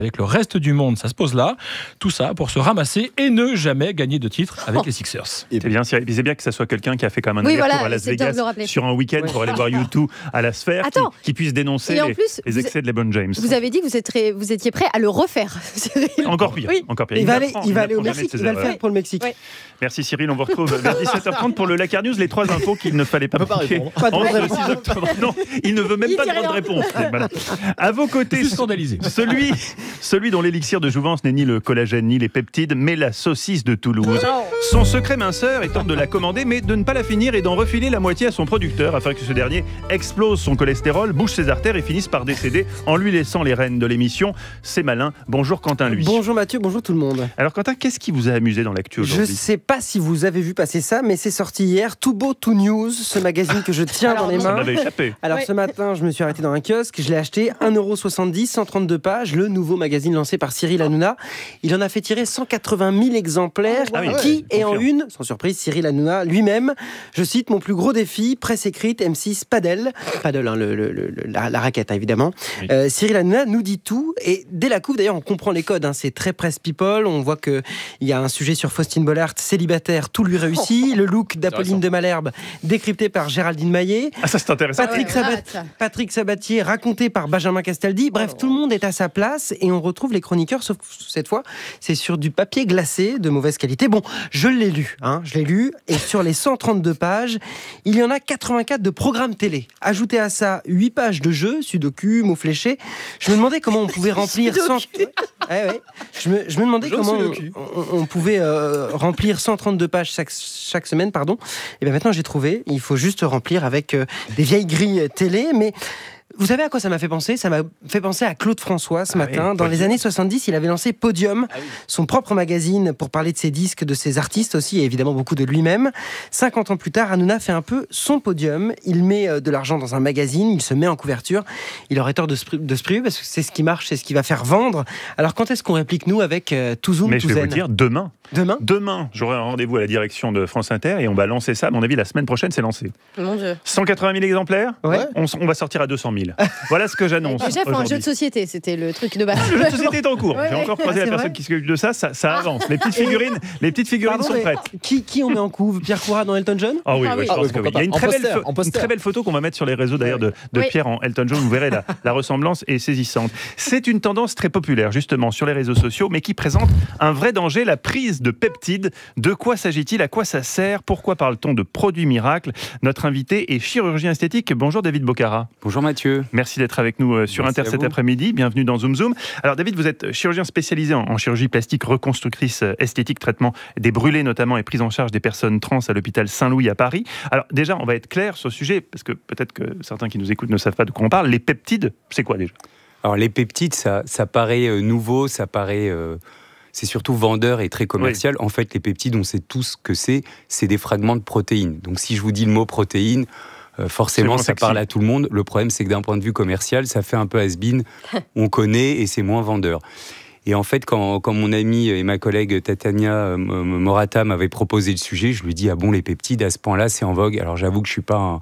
avec le reste du monde, ça se pose là. Tout ça pour se ramasser et ne jamais gagner de titre avec les Sixers. C'est bien, c'est bien que ça soit quelqu'un qui a fait quand même un aller-retour à Las Vegas sur un week-end pour aller voir U2 à la Sphère, qui puisse dénoncer les excès de LeBron James. Vous avez dit que vous étiez prêt à le refaire. Encore pire. Oui. Encore pire. Il va aller au Mexique, il va le faire pour le Mexique. Oui. Merci Cyril, on vous retrouve vers 17h30 pour le Lakar News, les 3 infos qu'il ne fallait pas manquer. Entre le 6 octobre. Non, il ne veut même pas de bonne réponse. Voilà. À vos côtés, scandalisé. Celui dont l'élixir de jouvence n'est ni le collagène ni les peptides, mais la saucisse de Toulouse. Son secret minceur étant de la commander, mais de ne pas la finir et d'en refiler la moitié à son producteur, afin que ce dernier explose son cholestérol, bouche ses artères et finisse par décéder en lui laissant les rênes de l'émission. C'est malin. Bonjour Quentin Lui. Bonjour Mathieu, bonjour tout le monde. Alors Quentin, qu'est-ce qui vous a amusé dans l'actu aujourd'hui ? Je sais pas si vous avez vu passer ça, mais c'est sorti hier, Tout Beau, Tout News, ce magazine que je tiens dans les mains. Ça m'avait échappé. Alors ce matin, je me suis arrêté dans un kiosque, je l'ai acheté 1,70€, 132 pages, le nouveau magazine lancé par Cyril Hanouna. Il en a fait tirer 180 000 exemplaires, qui est en une, sans surprise, Cyril Hanouna lui-même. Je cite, mon plus gros défi, presse écrite, M6, Padel, la raquette évidemment. Oui. Cyril Hanouna nous dit tout, et dès la couve d'ailleurs on comprend les codes, c'est très presse people, on voit qu'il y a un sujet sur Faustine Bollaert, célibataire, tout lui réussit, le look d'Apolline de Malherbe, décrypté par Géraldine Maillet. Ah ça c'est intéressant. Patrick Sabatier, raconté par Benjamin Castaldi. Bref, tout le monde est à sa place et on retrouve les chroniqueurs, sauf cette fois, c'est sur du papier glacé de mauvaise qualité. Bon, je l'ai lu, et sur les 132 pages, il y en a 84 de programmes télé. Ajoutez à ça 8 pages de jeux, sudoku, mots fléchés. Je me demandais comment on pouvait remplir Je me demandais comment on pouvait remplir 132 pages chaque semaine, Et bien maintenant j'ai trouvé, il faut juste remplir avec des vieilles grilles télé, mais vous savez à quoi ça m'a fait penser ? Ça m'a fait penser à Claude François ce matin. Dans les années 70, il avait lancé Podium, son propre magazine pour parler de ses disques, de ses artistes aussi, et évidemment beaucoup de lui-même. 50 ans plus tard, Hanouna fait un peu son Podium. Il met de l'argent dans un magazine, il se met en couverture. Il aurait tort de se priver parce que c'est ce qui marche, c'est ce qui va faire vendre. Alors quand est-ce qu'on réplique nous avec Tout Zoom, Mais Tout je vais Zen ? vous dire, demain, j'aurai un rendez-vous à la direction de France Inter et on va lancer ça. À mon avis, la semaine prochaine, c'est lancé. Mon Dieu. 180 000 exemplaires, on va sortir à 200 000. Voilà ce que j'annonce. Déjà, pour un jeu de société, c'était le truc de base. Le jeu de société est en cours. J'ai encore croisé la personne qui s'occupe de ça. Ça avance. Les petites figurines sont prêtes. Qui on met en couve ? Pierre Courade dans Elton John ? Ah oui, je pense que oui. Il y a une très belle photo qu'on va mettre sur les réseaux d'ailleurs de Pierre en Elton John. Vous verrez la ressemblance est saisissante. C'est une tendance très populaire justement sur les réseaux sociaux, mais qui présente un vrai danger, la prise de peptides. De quoi s'agit-il ? À quoi ça sert ? Pourquoi parle-t-on de produits miracles ? Notre invité est chirurgien esthétique. Bonjour David Bocara. Bonjour Mathieu. Merci d'être avec nous sur Inter cet après-midi. Bienvenue dans Zoom Zoom. Alors David, vous êtes chirurgien spécialisé en chirurgie plastique, reconstructrice esthétique, traitement des brûlés notamment et prise en charge des personnes trans à l'hôpital Saint-Louis à Paris. Alors déjà, on va être clair sur ce sujet parce que peut-être que certains qui nous écoutent ne savent pas de quoi on parle. Les peptides, c'est quoi déjà ? Alors les peptides, ça paraît nouveau, ça paraît... C'est surtout vendeur et très commercial. En fait, les peptides, on sait tous ce que c'est des fragments de protéines. Donc si je vous dis le mot protéine, forcément, ça parle à tout le monde. Le problème, c'est que d'un point de vue commercial, ça fait un peu has-been. On connaît et c'est moins vendeur. Et en fait, quand mon ami et ma collègue Tatiana Morata m'avaient proposé le sujet, je lui ai dit, ah bon, les peptides, à ce point-là, c'est en vogue. Alors j'avoue que je ne suis pas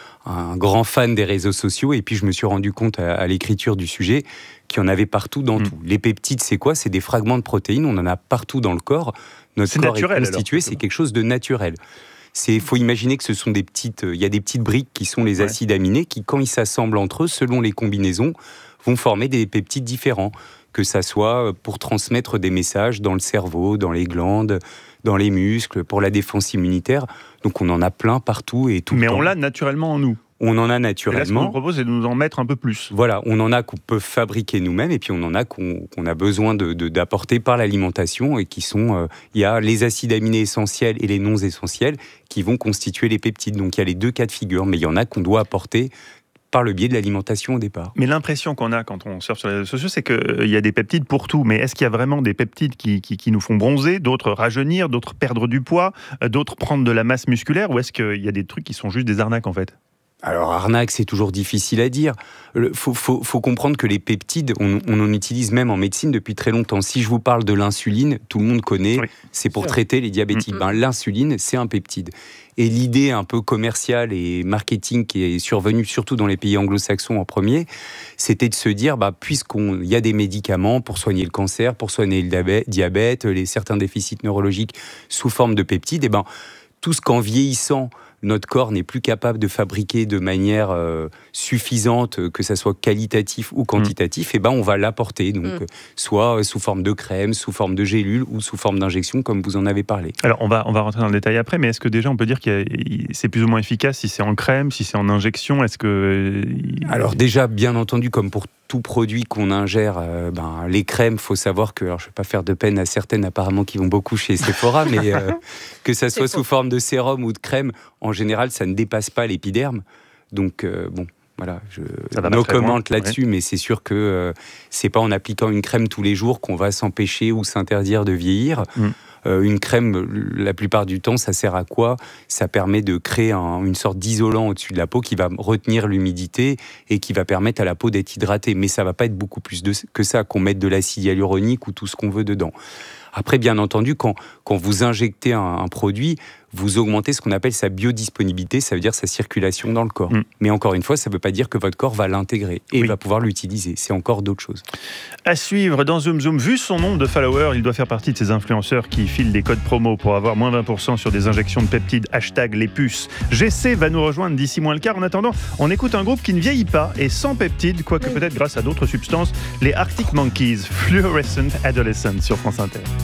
un grand fan des réseaux sociaux. Et puis, je me suis rendu compte à l'écriture du sujet qu'il y en avait partout dans tout. Les peptides, c'est quoi ? C'est des fragments de protéines. On en a partout dans le corps. Notre corps naturel, est constitué, c'est quelque chose de naturel. Il faut imaginer que ce sont il y a des petites briques qui sont les acides aminés qui, quand ils s'assemblent entre eux, selon les combinaisons, vont former des peptides différents. Que ça soit pour transmettre des messages dans le cerveau, dans les glandes, dans les muscles, pour la défense immunitaire. Donc on en a plein partout et tout le temps. Mais on l'a naturellement en nous. On en a naturellement. Et là, ce qu'on nous propose, c'est de nous en mettre un peu plus. Voilà, on en a qu'on peut fabriquer nous-mêmes et puis on en a qu'on a besoin d'apporter par l'alimentation et qui sont... il y a les acides aminés essentiels et les non essentiels qui vont constituer les peptides. Donc il y a les deux cas de figure, mais il y en a qu'on doit apporter par le biais de l'alimentation au départ. Mais l'impression qu'on a quand on surfe sur les réseaux sociaux, c'est qu'il y a des peptides pour tout. Mais est-ce qu'il y a vraiment des peptides qui nous font bronzer, d'autres rajeunir, d'autres perdre du poids, d'autres prendre de la masse musculaire ? Ou est-ce qu'il y a des trucs qui sont juste des arnaques en fait ? Alors, arnaque, c'est toujours difficile à dire. Faut comprendre que les peptides, on en utilise même en médecine depuis très longtemps. Si je vous parle de l'insuline, tout le monde connaît, c'est pour traiter les diabétiques. L'insuline, c'est un peptide. Et l'idée un peu commerciale et marketing qui est survenue surtout dans les pays anglo-saxons en premier, c'était de se dire, puisqu'il y a des médicaments pour soigner le cancer, pour soigner le diabète, certains déficits neurologiques sous forme de peptides, tout ce qu'en vieillissant, notre corps n'est plus capable de fabriquer de manière suffisante, que ça soit qualitatif ou quantitatif, on va l'apporter. Donc, soit sous forme de crème, sous forme de gélule ou sous forme d'injection, comme vous en avez parlé. Alors, on va rentrer dans le détail après, mais est-ce que déjà on peut dire que c'est plus ou moins efficace si c'est en crème, si c'est en injection? Alors déjà, bien entendu, comme pour tout produit qu'on ingère, les crèmes, faut savoir que, alors je ne vais pas faire de peine à certaines apparemment qui vont beaucoup chez Sephora, mais que ça soit sous forme de sérum ou de crème, en général, ça ne dépasse pas l'épiderme. Donc, voilà, no comment là-dessus, mais c'est sûr que c'est pas en appliquant une crème tous les jours qu'on va s'empêcher ou s'interdire de vieillir. Une crème, la plupart du temps, ça sert à quoi? Ça permet de créer une sorte d'isolant au-dessus de la peau qui va retenir l'humidité et qui va permettre à la peau d'être hydratée. Mais ça va pas être beaucoup plus que ça, qu'on mette de l'acide hyaluronique ou tout ce qu'on veut dedans. Après, bien entendu, quand vous injectez un produit, vous augmentez ce qu'on appelle sa biodisponibilité, ça veut dire sa circulation dans le corps. Mais encore une fois, ça ne veut pas dire que votre corps va l'intégrer et va pouvoir l'utiliser. C'est encore d'autres choses. À suivre dans Zoom Zoom. Vu son nombre de followers, il doit faire partie de ces influenceurs qui filent des codes promo pour avoir moins 20% sur des injections de peptides. #les puces. GC va nous rejoindre d'ici moins le quart. En attendant, on écoute un groupe qui ne vieillit pas et sans peptides, quoique peut-être grâce à d'autres substances, les Arctic Monkeys, Fluorescent Adolescent sur France Inter.